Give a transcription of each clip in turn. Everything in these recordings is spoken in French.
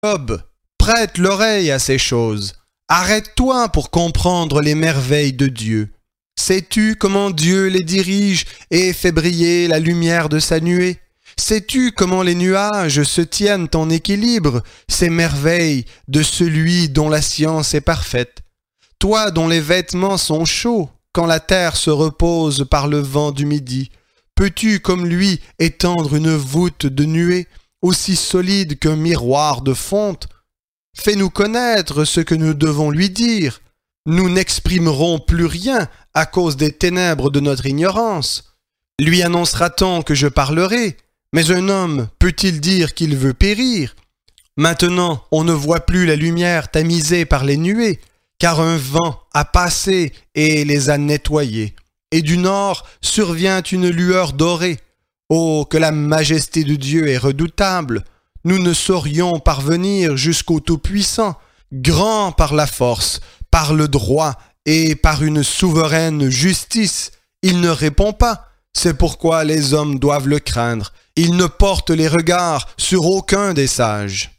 Job, prête l'oreille à ces choses. Arrête-toi pour comprendre les merveilles de Dieu. Sais-tu comment Dieu les dirige et fait briller la lumière de sa nuée? Sais-tu comment les nuages se tiennent en équilibre, ces merveilles de celui dont la science est parfaite? Toi dont les vêtements sont chauds, quand la terre se repose par le vent du midi, peux-tu comme lui étendre une voûte de nuée, aussi solide qu'un miroir de fonte? Fais-nous connaître ce que nous devons lui dire. Nous n'exprimerons plus rien à cause des ténèbres de notre ignorance. Lui annoncera-t-on que je parlerai? Mais un homme peut-il dire qu'il veut périr? Maintenant, on ne voit plus la lumière tamisée par les nuées, car un vent a passé et les a nettoyés. Et du nord survient une lueur dorée. Oh, que la majesté de Dieu est redoutable! Nous ne saurions parvenir jusqu'au Tout-Puissant, grand par la force, par le droit et par une souveraine justice. Il ne répond pas, c'est pourquoi les hommes doivent le craindre. Il ne porte les regards sur aucun des sages.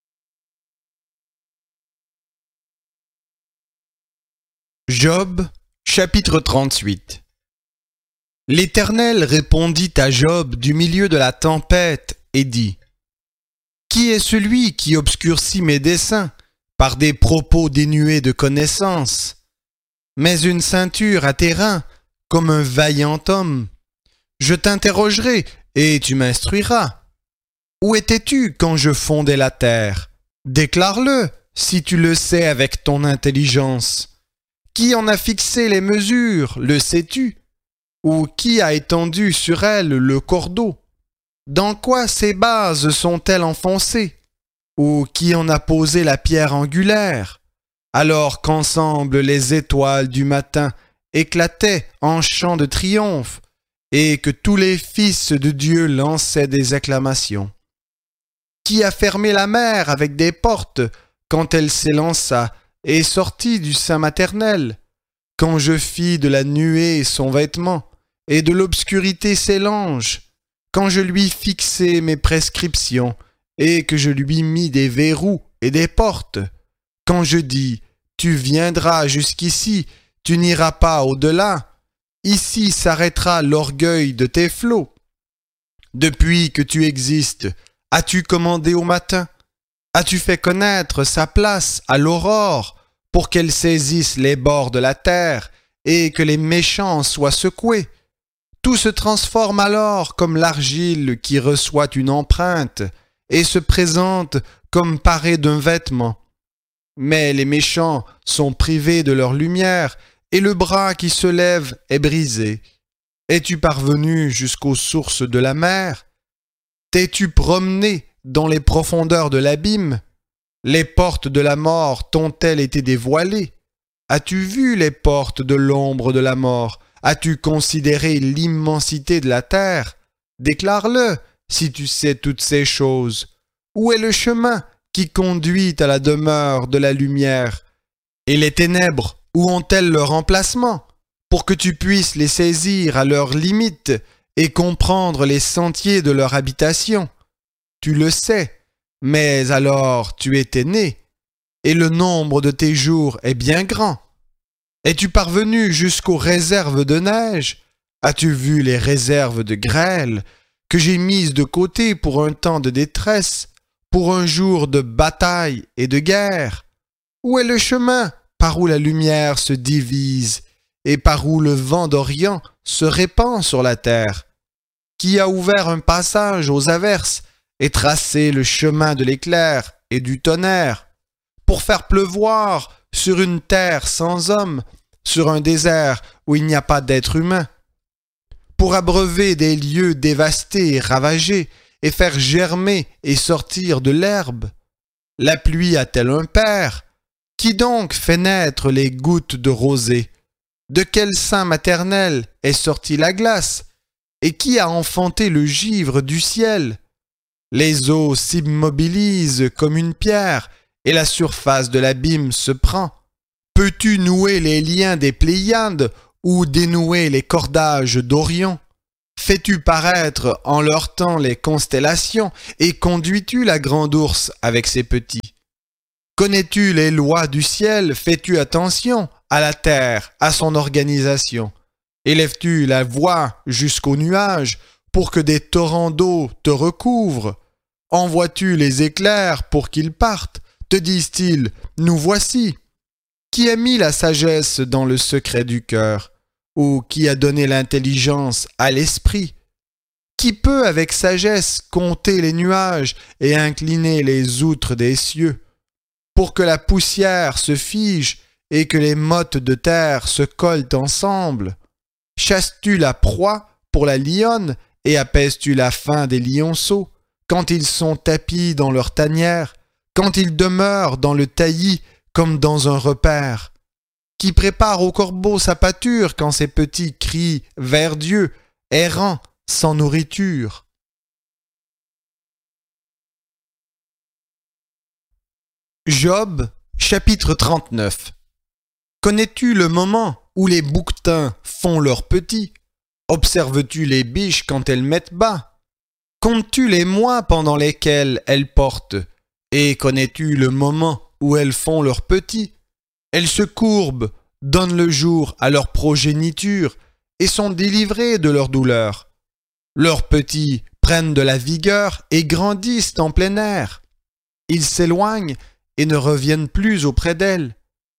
Job, chapitre 38. L'Éternel répondit à Job du milieu de la tempête et dit: Qui est celui qui obscurcit mes desseins par des propos dénués de connaissance? Mets une ceinture à tes reins comme un vaillant homme. Je t'interrogerai et tu m'instruiras. Où étais-tu quand je fondais la terre? Déclare-le si tu le sais avec ton intelligence. Qui en a fixé les mesures, le sais-tu? Ou qui a étendu sur elle le cordeau? Dans quoi ces bases sont-elles enfoncées? Ou qui en a posé la pierre angulaire? Alors qu'ensemble les étoiles du matin éclataient en chants de triomphe, et que tous les fils de Dieu lançaient des acclamations. Qui a fermé la mer avec des portes quand elle s'élança et sortit du sein maternel? Quand je fis de la nuée son vêtement, et de l'obscurité ses langes, quand je lui fixai mes prescriptions, et que je lui mis des verrous et des portes, quand je dis, tu viendras jusqu'ici, tu n'iras pas au-delà, ici s'arrêtera l'orgueil de tes flots. Depuis que tu existes, as-tu commandé au matin? As-tu fait connaître sa place à l'aurore pour qu'elle saisisse les bords de la terre et que les méchants soient secoués? Tout se transforme alors comme l'argile qui reçoit une empreinte et se présente comme paré d'un vêtement. Mais les méchants sont privés de leur lumière et le bras qui se lève est brisé. Es-tu parvenu jusqu'aux sources de la mer? T'es-tu promené dans les profondeurs de l'abîme? Les portes de la mort t'ont-elles été dévoilées? As-tu vu les portes de l'ombre de la mort? As-tu considéré l'immensité de la terre? Déclare-le, si tu sais toutes ces choses. Où est le chemin qui conduit à la demeure de la lumière? Et les ténèbres, où ont-elles leur emplacement? Pour que tu puisses les saisir à leurs limites et comprendre les sentiers de leur habitation. Tu le sais, mais alors tu étais né, et le nombre de tes jours est bien grand. Es-tu parvenu jusqu'aux réserves de neige? As-tu vu les réserves de grêle que j'ai mises de côté pour un temps de détresse, pour un jour de bataille et de guerre? Où est le chemin par où la lumière se divise et par où le vent d'Orient se répand sur la terre? Qui a ouvert un passage aux averses et tracé le chemin de l'éclair et du tonnerre, pour faire pleuvoir sur une terre sans hommes, sur un désert où il n'y a pas d'être humain, pour abreuver des lieux dévastés et ravagés, et faire germer et sortir de l'herbe? La pluie a-t-elle un père? Qui donc fait naître les gouttes de rosée? De quel sein maternel est sortie la glace? Et qui a enfanté le givre du ciel? Les eaux s'immobilisent comme une pierre, et la surface de l'abîme se prend. Peux-tu nouer les liens des Pléiades ou dénouer les cordages d'Orion? Fais-tu paraître en leur temps les constellations et conduis-tu la grande ours avec ses petits? Connais-tu les lois du ciel? Fais-tu attention à la terre, à son organisation? Élèves-tu la voix jusqu'aux nuages pour que des torrents d'eau te recouvrent? Envoies-tu les éclairs pour qu'ils partent? Te disent-ils, nous voici? Qui a mis la sagesse dans le secret du cœur? Ou qui a donné l'intelligence à l'esprit? Qui peut avec sagesse compter les nuages et incliner les outres des cieux, pour que la poussière se fige et que les mottes de terre se collent ensemble? Chasses-tu la proie pour la lionne et apaises-tu la faim des lionceaux, quand ils sont tapis dans leur tanière, quand ils demeurent dans le taillis comme dans un repaire? Qui prépare au corbeau sa pâture quand ses petits crient vers Dieu, errant sans nourriture? Job, chapitre 39. Connais-tu le moment où les bouquetins font leurs petits? Observes-tu les biches quand elles mettent bas? Comptes-tu les mois pendant lesquels elles portent? Et connais-tu le moment où elles font leurs petits? Elles se courbent, donnent le jour à leur progéniture et sont délivrées de leur douleur. Leurs petits prennent de la vigueur et grandissent en plein air. Ils s'éloignent et ne reviennent plus auprès d'elles.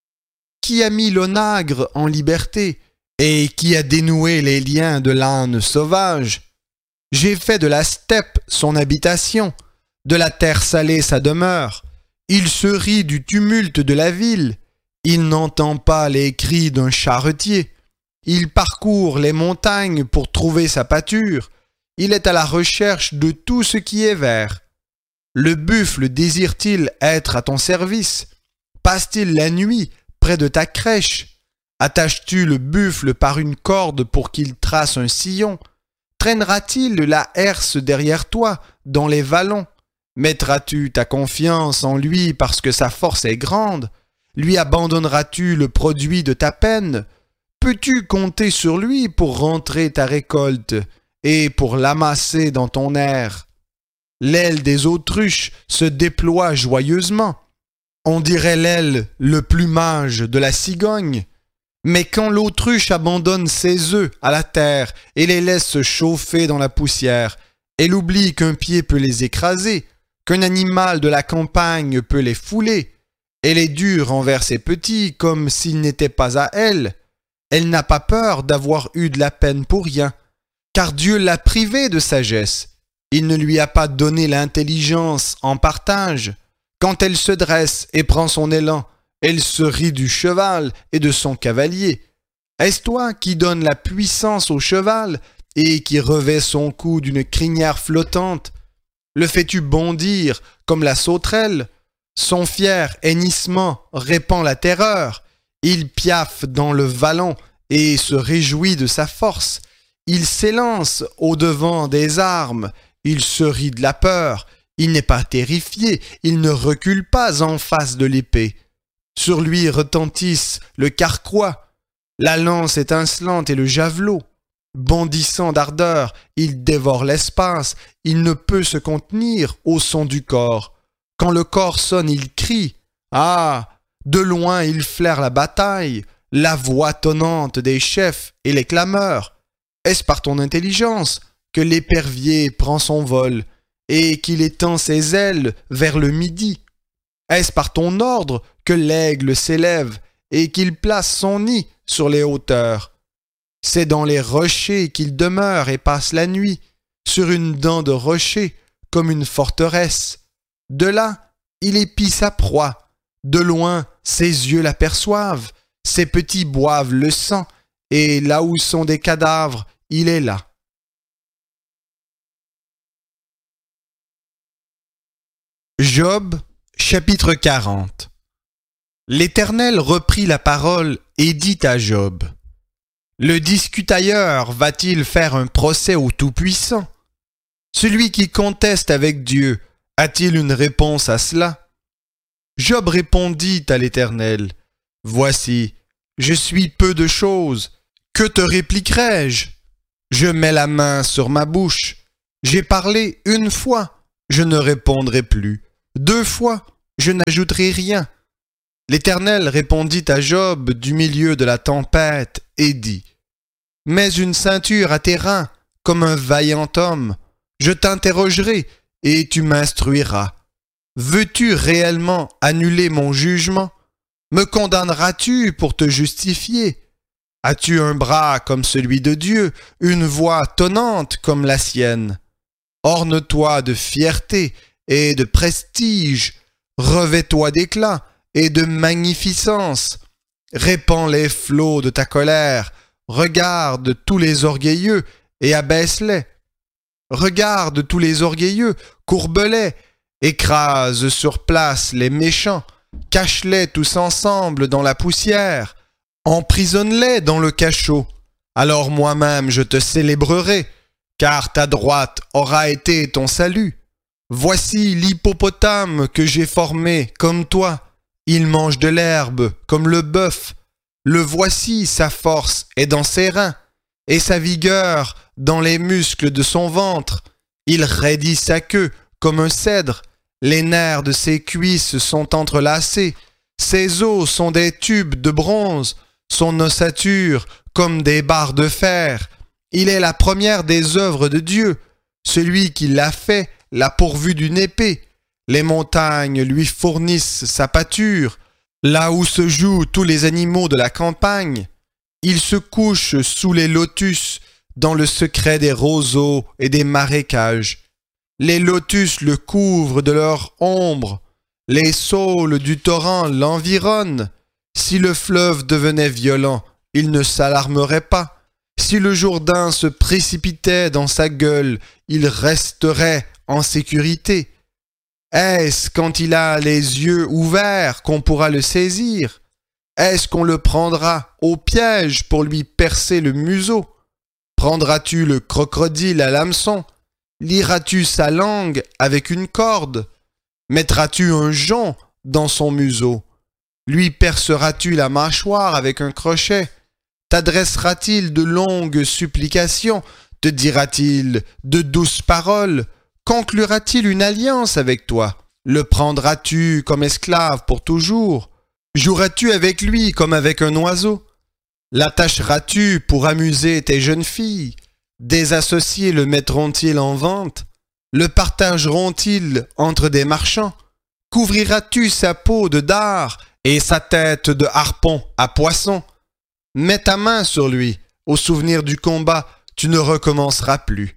Qui a mis l'onagre en liberté et qui a dénoué les liens de l'âne sauvage? J'ai fait de la steppe son habitation, de la terre salée sa demeure. Il se rit du tumulte de la ville. Il n'entend pas les cris d'un charretier. Il parcourt les montagnes pour trouver sa pâture. Il est à la recherche de tout ce qui est vert. Le buffle désire-t-il être à ton service? Passe-t-il la nuit près de ta crèche? Attaches-tu le buffle par une corde pour qu'il trace un sillon? Traînera-t-il la herse derrière toi dans les vallons? Mettras-tu ta confiance en lui parce que sa force est grande? Lui abandonneras-tu le produit de ta peine? Peux-tu compter sur lui pour rentrer ta récolte et pour l'amasser dans ton aire? L'aile des autruches se déploie joyeusement. On dirait l'aile, le plumage de la cigogne. Mais quand l'autruche abandonne ses œufs à la terre et les laisse se chauffer dans la poussière, elle oublie qu'un pied peut les écraser, qu'un animal de la campagne peut les fouler. Elle est dure envers ses petits comme s'ils n'étaient pas à elle. Elle n'a pas peur d'avoir eu de la peine pour rien, car Dieu l'a privée de sagesse. Il ne lui a pas donné l'intelligence en partage. Quand elle se dresse et prend son élan, elle se rit du cheval et de son cavalier. Est-ce toi qui donnes la puissance au cheval et qui revêt son cou d'une crinière flottante? Le fais-tu bondir comme la sauterelle? Son fier hennissement répand la terreur. Il piaffe dans le vallon et se réjouit de sa force. Il s'élance au-devant des armes. Il se rit de la peur. Il n'est pas terrifié. Il ne recule pas en face de l'épée. Sur lui retentissent le carquois, la lance étincelante et le javelot. Bondissant d'ardeur, il dévore l'espace. Il ne peut se contenir au son du corps. Quand le corps sonne, il crie. Ah! De loin, il flaire la bataille, la voix tonnante des chefs et les clameurs. Est-ce par ton intelligence que l'épervier prend son vol et qu'il étend ses ailes vers le midi? Est-ce par ton ordre que l'aigle s'élève et qu'il place son nid sur les hauteurs? C'est dans les rochers qu'il demeure et passe la nuit, sur une dent de rocher comme une forteresse. De là, il épie sa proie. De loin, ses yeux l'aperçoivent. Ses petits boivent le sang. Et là où sont des cadavres, il est là. Job, chapitre 40. L'Éternel reprit la parole et dit à Job: Le discutailleur va-t-il faire un procès au Tout-Puissant? Celui qui conteste avec Dieu a-t-il une réponse à cela? Job répondit à l'Éternel: Voici, je suis peu de choses, que te répliquerai-je? Je mets la main sur ma bouche. J'ai parlé une fois, je ne répondrai plus. 2 fois, je n'ajouterai rien. L'Éternel répondit à Job du milieu de la tempête et dit : Mets une ceinture à tes reins, comme un vaillant homme. Je t'interrogerai et tu m'instruiras. Veux-tu réellement annuler mon jugement ? Me condamneras-tu pour te justifier ? As-tu un bras comme celui de Dieu, une voix tonnante comme la sienne ? Orne-toi de fierté et de prestige, revêt-toi d'éclat et de magnificence. Répands les flots de ta colère, regarde tous les orgueilleux et abaisse-les. Regarde tous les orgueilleux, courbe-les, écrase sur place les méchants, cache-les tous ensemble dans la poussière, emprisonne-les dans le cachot. Alors moi-même je te célébrerai, car ta droite aura été ton salut. Voici l'hippopotame que j'ai formé comme toi. Il mange de l'herbe comme le bœuf. Le voici, sa force est dans ses reins, et sa vigueur dans les muscles de son ventre. Il raidit sa queue comme un cèdre. Les nerfs de ses cuisses sont entrelacés. Ses os sont des tubes de bronze. Son ossature comme des barres de fer. Il est la première des œuvres de Dieu. Celui qui l'a fait l'a pourvu d'une épée. Les montagnes lui fournissent sa pâture. Là où se jouent tous les animaux de la campagne, il se couche sous les lotus, dans le secret des roseaux et des marécages. Les lotus le couvrent de leur ombre. Les saules du torrent l'environnent. Si le fleuve devenait violent, il ne s'alarmerait pas. Si le Jourdain se précipitait dans sa gueule, il resterait en sécurité. Est-ce quand il a les yeux ouverts qu'on pourra le saisir ? Est-ce qu'on le prendra au piège pour lui percer le museau ? Prendras-tu le crocodile à l'hameçon ? Lieras-tu sa langue avec une corde ? Mettras-tu un jonc dans son museau ? Lui perceras-tu la mâchoire avec un crochet ? T'adressera-t-il de longues supplications ? Te dira-t-il de douces paroles ? Conclura-t-il une alliance avec toi ? Le prendras-tu comme esclave pour toujours ? Joueras-tu avec lui comme avec un oiseau ? L'attacheras-tu pour amuser tes jeunes filles ? Des associés le mettront-ils en vente ? Le partageront-ils entre des marchands ? Couvriras-tu sa peau de dard et sa tête de harpon à poisson ? Mets ta main sur lui, au souvenir du combat, tu ne recommenceras plus.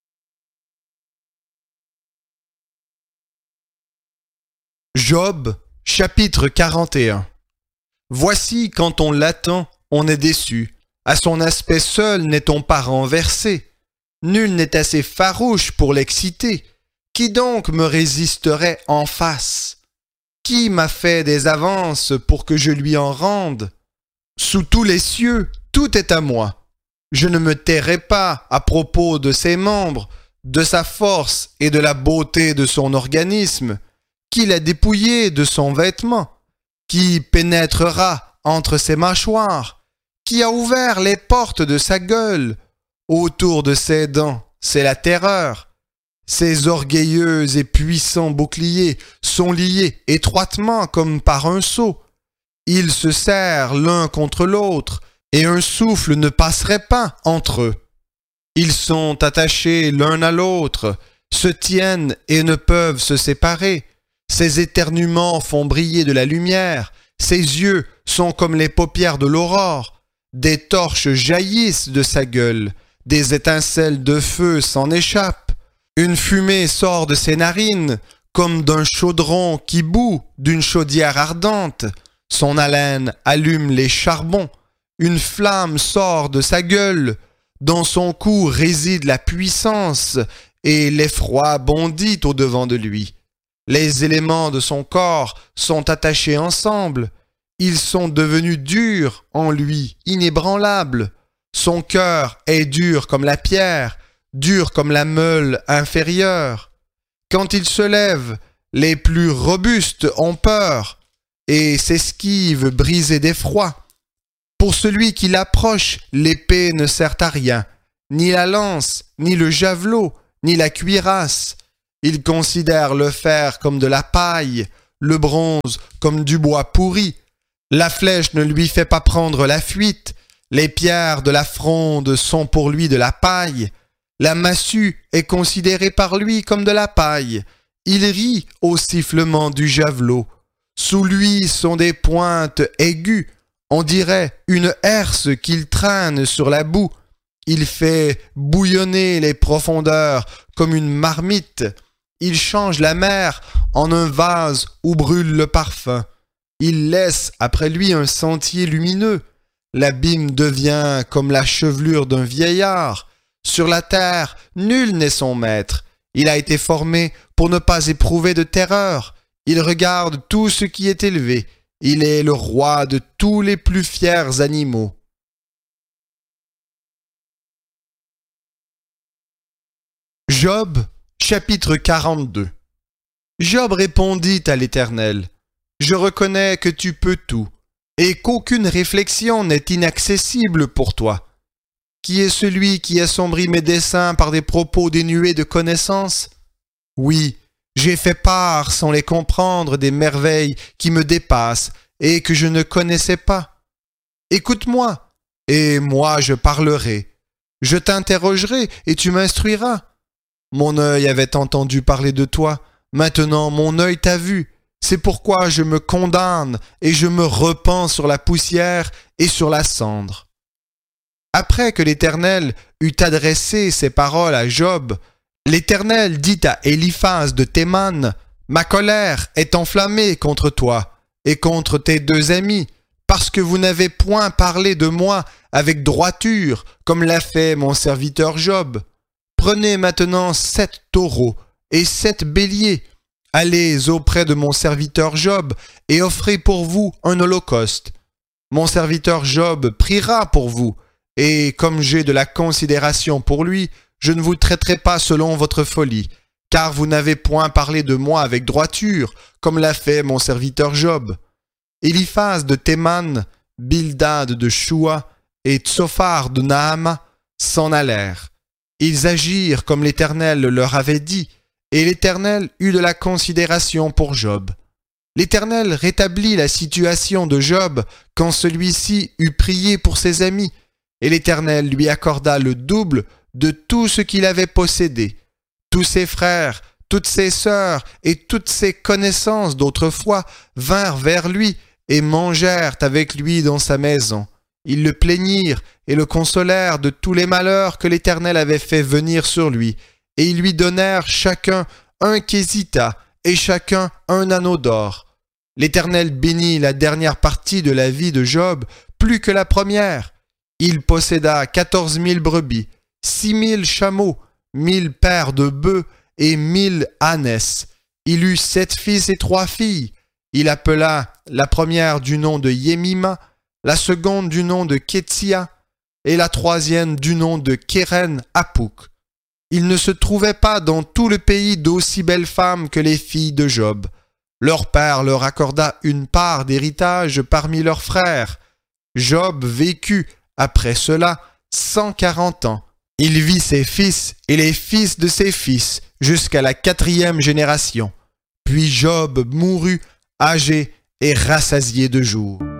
Job, chapitre 41. Voici quand on l'attend, on est déçu. À son aspect seul n'est-on pas renversé. Nul n'est assez farouche pour l'exciter. Qui donc me résisterait en face ? Qui m'a fait des avances pour que je lui en rende ? Sous tous les cieux, tout est à moi. Je ne me tairai pas à propos de ses membres, de sa force et de la beauté de son organisme. Qui l'a dépouillé de son vêtement ? Qui pénétrera entre ses mâchoires ? Qui a ouvert les portes de sa gueule ? Autour de ses dents, c'est la terreur. Ses orgueilleux et puissants boucliers sont liés étroitement comme par un sceau. Ils se serrent l'un contre l'autre, et un souffle ne passerait pas entre eux. Ils sont attachés l'un à l'autre, se tiennent et ne peuvent se séparer. Ses éternuements font briller de la lumière, ses yeux sont comme les paupières de l'aurore. Des torches jaillissent de sa gueule, des étincelles de feu s'en échappent. Une fumée sort de ses narines, comme d'un chaudron qui bout d'une chaudière ardente. Son haleine allume les charbons. Une flamme sort de sa gueule. Dans son cou réside la puissance, et l'effroi bondit au-devant de lui. Les éléments de son corps sont attachés ensemble. Ils sont devenus durs en lui, inébranlables. Son cœur est dur comme la pierre, dur comme la meule inférieure. Quand il se lève, les plus robustes ont peur et s'esquivent brisés d'effroi. Pour celui qui l'approche, l'épée ne sert à rien, ni la lance, ni le javelot, ni la cuirasse. Il considère le fer comme de la paille, le bronze comme du bois pourri. La flèche ne lui fait pas prendre la fuite. Les pierres de la fronde sont pour lui de la paille. La massue est considérée par lui comme de la paille. Il rit au sifflement du javelot. Sous lui sont des pointes aiguës. On dirait une herse qu'il traîne sur la boue. Il fait bouillonner les profondeurs comme une marmite. Il change la mer en un vase où brûle le parfum. Il laisse après lui un sentier lumineux. L'abîme devient comme la chevelure d'un vieillard. Sur la terre, nul n'est son maître. Il a été formé pour ne pas éprouver de terreur. Il regarde tout ce qui est élevé. Il est le roi de tous les plus fiers animaux. Job, chapitre 42. Job répondit à l'Éternel: Je reconnais que tu peux tout, et qu'aucune réflexion n'est inaccessible pour toi. Qui est celui qui assombrit mes desseins par des propos dénués de connaissance? Oui, j'ai fait part, sans les comprendre, des merveilles qui me dépassent et que je ne connaissais pas. Écoute-moi, et moi je parlerai. Je t'interrogerai et tu m'instruiras. Mon œil avait entendu parler de toi, maintenant mon œil t'a vu. C'est pourquoi je me condamne et je me repens sur la poussière et sur la cendre. Après que l'Éternel eut adressé ces paroles à Job, l'Éternel dit à Éliphaz de Théman: Ma colère est enflammée contre toi et contre tes deux amis, parce que vous n'avez point parlé de moi avec droiture, comme l'a fait mon serviteur Job. Prenez maintenant 7 taureaux et 7 béliers. Allez auprès de mon serviteur Job et offrez pour vous un holocauste. Mon serviteur Job priera pour vous, et comme j'ai de la considération pour lui, je ne vous traiterai pas selon votre folie, car vous n'avez point parlé de moi avec droiture, comme l'a fait mon serviteur Job. Éliphaz de Théman, Bildad de Shua et Tsophar de Naama s'en allèrent. Ils agirent comme l'Éternel leur avait dit, et l'Éternel eut de la considération pour Job. L'Éternel rétablit la situation de Job quand celui-ci eut prié pour ses amis, et l'Éternel lui accorda le double de tout ce qu'il avait possédé. Tous ses frères, toutes ses sœurs et toutes ses connaissances d'autrefois vinrent vers lui et mangèrent avec lui dans sa maison. Ils le plaignirent et le consolèrent de tous les malheurs que l'Éternel avait fait venir sur lui, et ils lui donnèrent chacun un késita et chacun un anneau d'or. L'Éternel bénit la dernière partie de la vie de Job plus que la première. Il posséda 14 000 brebis, 6 000 chameaux, 1000 paires de bœufs et 1000 ânesses. Il eut 7 fils et 3 filles. Il appela la première du nom de Yémima, la seconde du nom de Kétsia et la troisième du nom de Kéren-Hapouk. Il ne se trouvait pas dans tout le pays d'aussi belles femmes que les filles de Job. Leur père leur accorda une part d'héritage parmi leurs frères. Job vécut, après cela, 140 ans. Il vit ses fils et les fils de ses fils jusqu'à la 4e génération. Puis Job mourut, âgé et rassasié de jours.